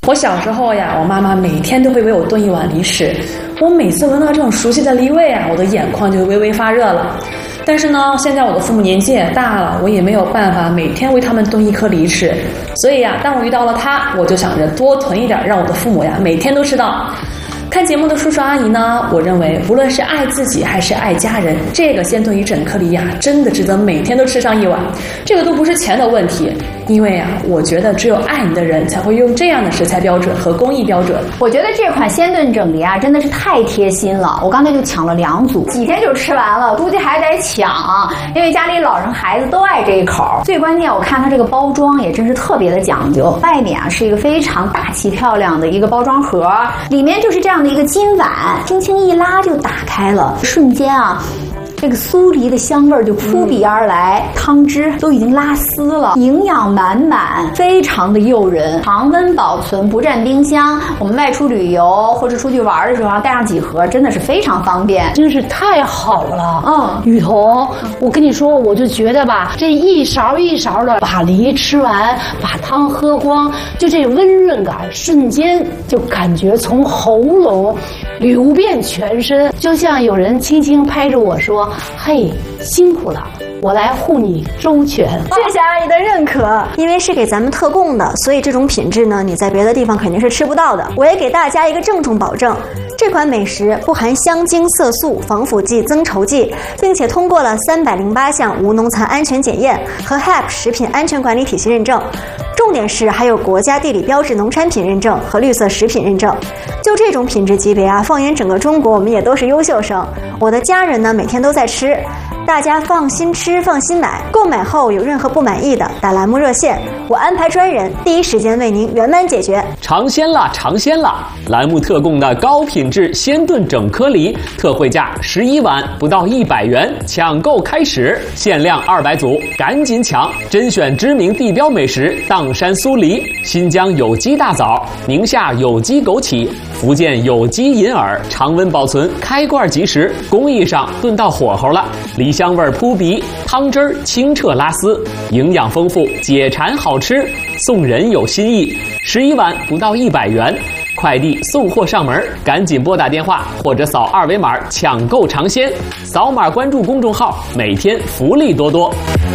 我小时候呀，我妈妈每天都会为我炖一碗梨豉，我每次闻到这种熟悉的梨味啊，我的眼眶就会微微发热了。但是呢，现在我的父母年纪也大了，我也没有办法每天为他们炖一颗梨豉，所以呀，当我遇到了它，我就想着多囤一点，让我的父母呀每天都吃到。看节目的叔叔阿姨呢，我认为无论是爱自己还是爱家人，这个鲜炖一整颗梨呀，真的值得每天都吃上一碗。这个都不是钱的问题，因为啊，我觉得只有爱你的人才会用这样的食材标准和工艺标准。 我觉得这款鲜炖整梨啊，真的是太贴心了。我刚才就抢了2组，几天就吃完了，估计还得抢，因为家里老人孩子都爱这一口。最关键，我看它这个包装也真是特别的讲究，外面啊是一个非常大气漂亮的一个包装盒，里面就是这样的一个金碗，轻轻一拉就打开了，瞬间啊，这个酥梨的香味就扑鼻而来，汤汁都已经拉丝了，营养满满，非常的诱人，常温保存，不占冰箱。我们外出旅游或者出去玩的时候，带上几盒，真的是非常方便， 真是太好了。雨桐，我跟你说，我就觉得吧，这一勺一勺的把梨吃完，把汤喝光，就这温润感，瞬间就感觉从喉咙流遍全身，就像有人轻轻拍着我说：“嘿，辛苦了，我来护你周全。” 谢谢阿姨的认可，因为是给咱们特供的，所以这种品质呢，你在别的地方肯定是吃不到的。我也给大家一个郑重保证，这款美食不含香精、色素、防腐剂、增稠剂，并且通过了308项无农残安全检验和 HACCP 食品安全管理体系认证。重点是还有国家地理标志农产品认证和绿色食品认证。就这种品质级别啊，放眼整个中国，我们也都是优秀生。我的家人呢，每天都在吃。大家放心吃，放心买。购买后有任何不满意的，打栏目热线，我安排专人第一时间为您圆满解决。 尝鲜啦，尝鲜啦！栏目特供的高品质鲜炖整颗梨，特惠价11碗，不到100元，抢购开始，限量200组，赶紧抢！甄选知名地标美食砀山酥梨、新疆有机大枣、宁夏有机枸杞、福建有机银耳，常温保存，开罐即食，工艺上炖到火候了，梨香味扑鼻，汤汁儿清澈拉丝，营养丰富，解馋好吃，送人有新意。11碗不到100元，快递送货上门，赶紧拨打电话或者扫2维码抢购尝鲜。扫码关注公众号，每天福利多多。